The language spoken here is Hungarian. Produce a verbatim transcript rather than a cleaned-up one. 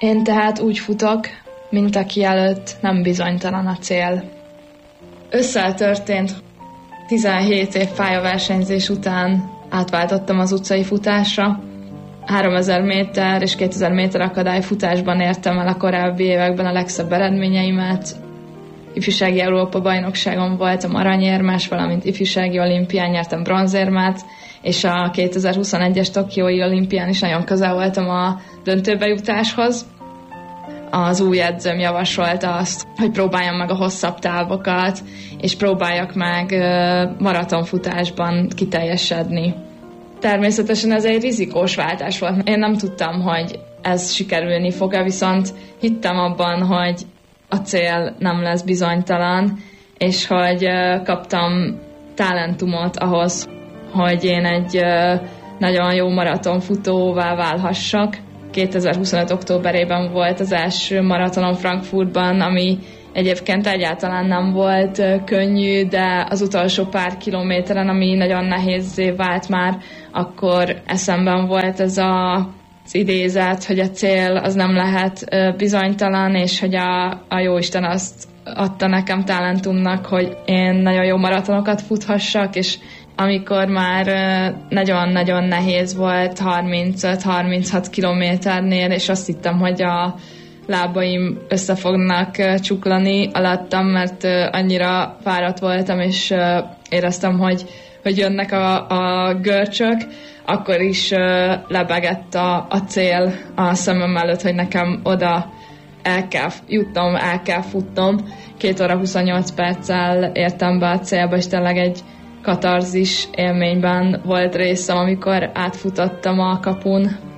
Én tehát úgy futok, mint aki előtt nem bizonytalan a cél. Ősszel történt, tizenhét év pályaversenyzés után átváltottam az utcai futásra. háromezer méter és kétezer méter akadályfutásban értem el a korábbi években a legszebb eredményeimet. Ifjúsági Európa-bajnokságon voltam aranyérmes, valamint ifjúsági olimpián nyertem bronzérmet, és a kétezer-huszonegyes tokiói olimpián is nagyon közel voltam a döntőbe jutáshoz. Az új edzőm javasolta azt, hogy próbáljam meg a hosszabb távokat, és próbáljak meg maratonfutásban kiteljesedni. Természetesen ez egy rizikós váltás volt. Én nem tudtam, hogy ez sikerülni fog-e, viszont hittem abban, hogy a cél nem lesz bizonytalan, és hogy kaptam talentumot ahhoz, hogy én egy nagyon jó maratonfutóvá válhassak. kétezer-huszonöt októberében volt az első maratonom Frankfurtban, ami egyébként egyáltalán nem volt könnyű, de az utolsó pár kilométeren, ami nagyon nehézzé vált már, akkor eszemben volt ez a, az idézet, hogy a cél az nem lehet bizonytalan, és hogy a, a jóisten azt adta nekem talentumnak, hogy én nagyon jó maratonokat futhassak, és amikor már nagyon-nagyon nehéz volt harmincöt-harminchat kilométernél, és azt hittem, hogy a lábaim össze fognak csuklani alattam, mert annyira fáradt voltam, és éreztem, hogy, hogy jönnek a, a görcsök, akkor is lebegett a, a cél a szemem előtt, hogy nekem oda el kell jutnom, el kell futnom. két óra huszonnyolc perccel értem be a célba, és tényleg egy katarzis élményben volt részem, amikor átfutottam a kapun.